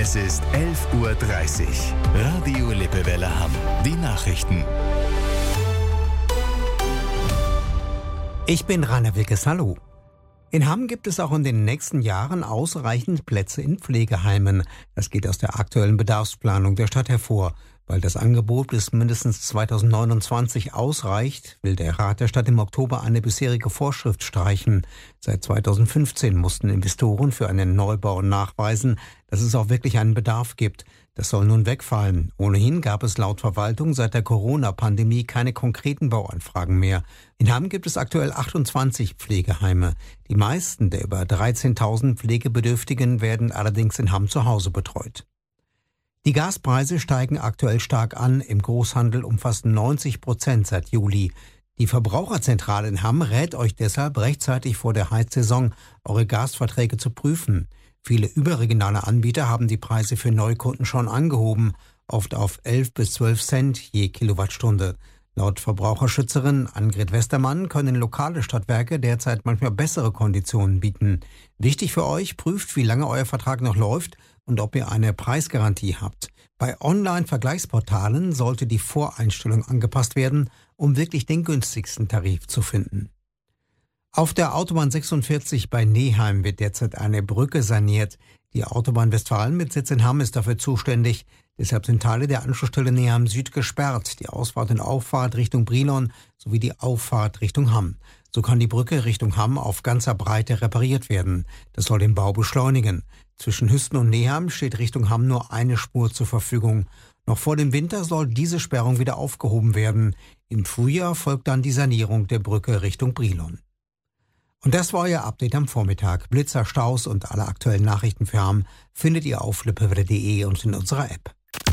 Es ist 11:30 Uhr. Radio Lippewelle Hamm. Die Nachrichten. Ich bin Rainer Wilkes, hallo. In Hamm gibt es auch in den nächsten Jahren ausreichend Plätze in Pflegeheimen. Das geht aus der aktuellen Bedarfsplanung der Stadt hervor. Weil das Angebot bis mindestens 2029 ausreicht, will der Rat der Stadt im Oktober eine bisherige Vorschrift streichen. Seit 2015 mussten Investoren für einen Neubau nachweisen, dass es auch wirklich einen Bedarf gibt. Das soll nun wegfallen. Ohnehin gab es laut Verwaltung seit der Corona-Pandemie keine konkreten Bauanfragen mehr. In Hamm gibt es aktuell 28 Pflegeheime. Die meisten der über 13.000 Pflegebedürftigen werden allerdings in Hamm zu Hause betreut. Die Gaspreise steigen aktuell stark an, im Großhandel um fast 90% seit Juli. Die Verbraucherzentrale in Hamm rät euch deshalb, rechtzeitig vor der Heizsaison eure Gasverträge zu prüfen. Viele überregionale Anbieter haben die Preise für Neukunden schon angehoben, oft auf 11 bis 12 Cent je Kilowattstunde. Laut Verbraucherschützerin Annegret Westermann können lokale Stadtwerke derzeit manchmal bessere Konditionen bieten. Wichtig für euch, prüft, wie lange euer Vertrag noch läuft und ob ihr eine Preisgarantie habt. Bei Online-Vergleichsportalen sollte die Voreinstellung angepasst werden, um wirklich den günstigsten Tarif zu finden. Auf der Autobahn 46 bei Neheim wird derzeit eine Brücke saniert. Die Autobahn Westfalen mit Sitz in Hamm ist dafür zuständig. Deshalb sind Teile der Anschlussstelle Neheim Süd gesperrt, die Ausfahrt und Auffahrt Richtung Brilon sowie die Auffahrt Richtung Hamm. So kann die Brücke Richtung Hamm auf ganzer Breite repariert werden. Das soll den Bau beschleunigen. Zwischen Hüsten und Neheim steht Richtung Hamm nur eine Spur zur Verfügung. Noch vor dem Winter soll diese Sperrung wieder aufgehoben werden. Im Frühjahr folgt dann die Sanierung der Brücke Richtung Brilon. Und das war euer Update am Vormittag. Blitzer, Staus und alle aktuellen Nachrichten für Hamm findet ihr auf lippewelle.de und in unserer App.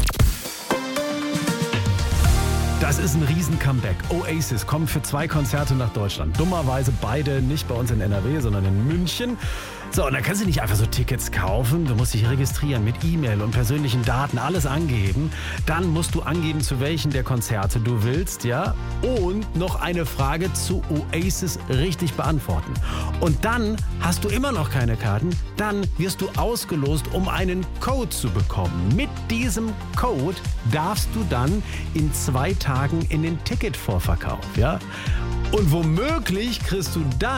Das ist ein Riesen-Comeback. Oasis kommen für 2 Konzerte nach Deutschland. Dummerweise beide nicht bei uns in NRW, sondern in München. So, und da kannst du nicht einfach so Tickets kaufen. Du musst dich registrieren mit E-Mail und persönlichen Daten, alles angeben. Dann musst du angeben, zu welchen der Konzerte du willst, ja? Und noch eine Frage zu Oasis richtig beantworten. Und dann hast du immer noch keine Karten. Dann wirst du ausgelost, um einen Code zu bekommen. Mit diesem Code darfst du dann in 2 Tagen in den Ticketvorverkauf, ja? Und womöglich kriegst du dann